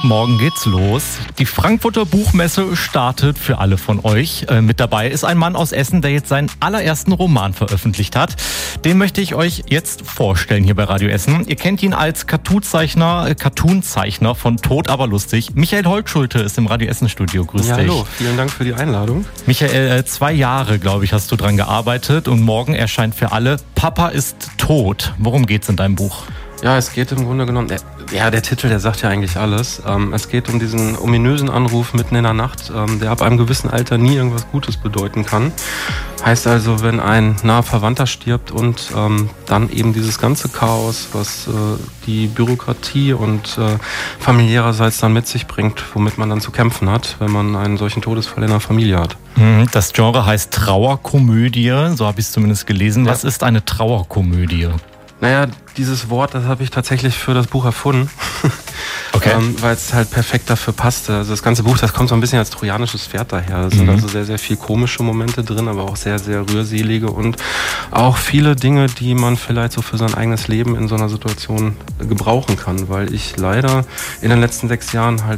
morgen geht's los. Die Frankfurter Buchmesse startet für alle von euch. Mit dabei ist ein Mann aus Essen, der jetzt seinen allerersten Roman veröffentlicht hat. Den möchte ich euch jetzt vorstellen hier bei Radio Essen. Ihr kennt ihn als Cartoonzeichner von Tot, aber lustig. Michael Holtschulte ist im Radio Essen Studio. Grüß dich. Hallo, vielen Dank für die Einladung. Michael, 2 Jahre, glaube ich, hast du dran gearbeitet und morgen erscheint für alle Papa ist tot. Worum geht's in deinem Buch? Ja, es geht im Grunde genommen, der Titel, der sagt ja eigentlich alles. Es geht um diesen ominösen Anruf mitten in der Nacht, der ab einem gewissen Alter nie irgendwas Gutes bedeuten kann. Heißt also, wenn ein naher Verwandter stirbt und dann eben dieses ganze Chaos, was die Bürokratie und familiärerseits dann mit sich bringt, womit man dann zu kämpfen hat, wenn man einen solchen Todesfall in der Familie hat. Das Genre heißt Trauerkomödie, so habe ich es zumindest gelesen. Ja. Was ist eine Trauerkomödie? Naja, dieses Wort, das habe ich tatsächlich für das Buch erfunden, okay. Weil es halt perfekt dafür passte. Also das ganze Buch, das kommt so ein bisschen als trojanisches Pferd daher. Da sind also sehr, sehr viel komische Momente drin, aber auch sehr, sehr rührselige und auch viele Dinge, die man vielleicht so für sein eigenes Leben in so einer Situation gebrauchen kann, weil ich leider in den letzten 6 Jahren halt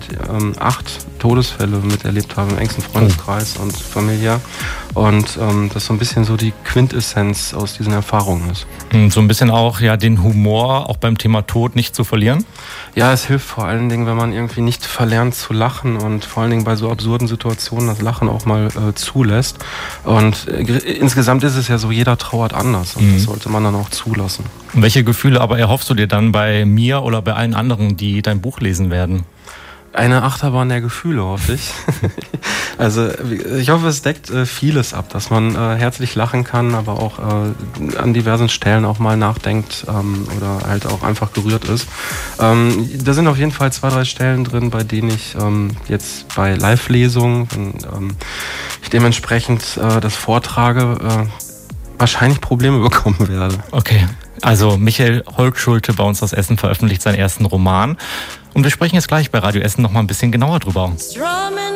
8 Todesfälle miterlebt habe im engsten Freundeskreis und familiär. Und das so ein bisschen so die Quintessenz aus diesen Erfahrungen ist. So ein bisschen auch den Humor auch beim Thema Tod nicht zu verlieren? Ja, es hilft vor allen Dingen, wenn man irgendwie nicht verlernt zu lachen und vor allen Dingen bei so absurden Situationen das Lachen auch mal zulässt. Und insgesamt ist es ja so, jeder trauert anders und das sollte man dann auch zulassen. Und welche Gefühle aber erhoffst du dir dann bei mir oder bei allen anderen, die dein Buch lesen werden? Eine Achterbahn der Gefühle, hoffe ich. Also ich hoffe, es deckt vieles ab, dass man herzlich lachen kann, aber auch an diversen Stellen auch mal nachdenkt oder halt auch einfach gerührt ist. Da sind auf jeden Fall 2, 3 Stellen drin, bei denen ich jetzt bei Live-Lesungen, wenn ich dementsprechend das vortrage, wahrscheinlich Probleme bekommen werde. Okay, also Michael Holtschulte bei uns aus Essen veröffentlicht seinen ersten Roman. Und wir sprechen jetzt gleich bei Radio Essen noch mal ein bisschen genauer drüber.